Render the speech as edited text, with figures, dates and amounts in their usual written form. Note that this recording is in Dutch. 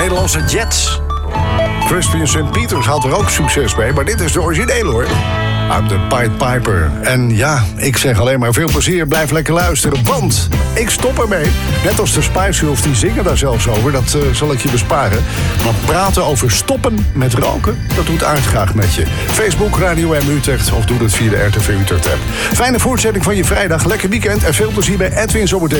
Nederlandse Jets. Crispy in St. Peters had er ook succes mee, maar dit is de originele hoor. I'm the Pied Piper. En ja, ik zeg alleen maar veel plezier, blijf lekker luisteren, want ik stop ermee. Net als de Spice Girls, die zingen daar zelfs over, dat zal ik je besparen. Maar praten over stoppen met roken, dat doet Aard graag met je. Facebook, Radio M Utrecht of doe het via de RTV Utrecht app. Fijne voortzetting van je vrijdag, lekker weekend en veel plezier bij Edwin zometeen.